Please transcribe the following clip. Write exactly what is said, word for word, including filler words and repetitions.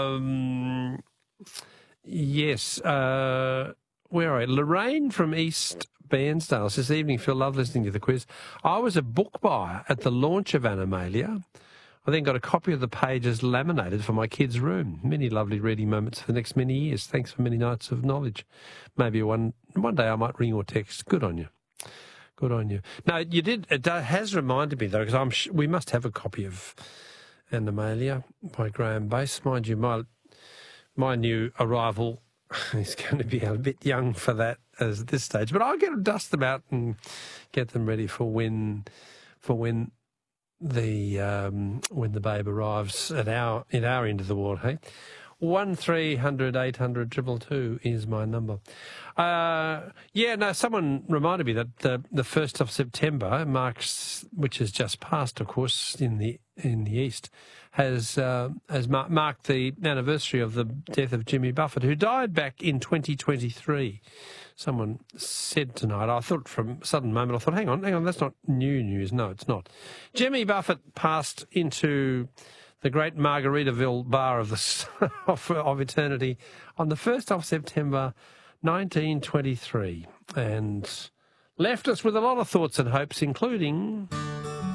Um, yes. Uh, where are we? Lorraine from East Bairnsdale says, "This evening, Phil, love listening to the quiz. I was a book buyer at the launch of Animalia. I then got a copy of the pages laminated for my kids' room. Many lovely reading moments for the next many years. Thanks for many nights of knowledge. Maybe one one day I might ring or text. Good on you. Good on you." No, you did. It has reminded me, though, because I'm sh- we must have a copy of Animalia by Graham Base. Mind you, my, my new arrival is going to be a bit young for that as at this stage. But I'll get them, dust them out and get them ready for when for when... The um, when the babe arrives at our at our end of the world, hey, one three hundred eight hundred triple two is my number. Uh, yeah, no, someone reminded me that the the first of September marks, which has just passed, of course, in the in the east, has uh, has mar- marked the anniversary of the death of Jimmy Buffett, who died back in twenty twenty-three. Someone said tonight, I thought from a sudden moment, I thought, hang on, hang on, that's not new news. No, it's not. Jimmy Buffett passed into the great Margaritaville bar of the of, of eternity on the first of September nineteen twenty-three and left us with a lot of thoughts and hopes, including...